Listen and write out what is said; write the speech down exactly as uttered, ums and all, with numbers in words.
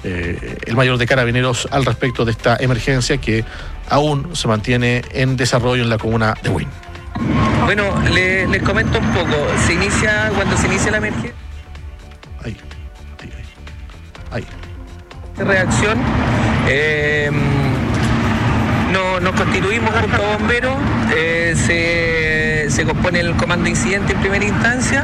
eh, el mayor de Carabineros al respecto de esta emergencia que aún se mantiene en desarrollo en la comuna de Huin. Bueno, le, les comento un poco. Se inicia, cuando se inicia la emergencia... Ahí, ahí, ahí. ahí. Reacción. Eh, no, nos constituimos junto a bomberos. Eh, se, se compone el comando incidente en primera instancia.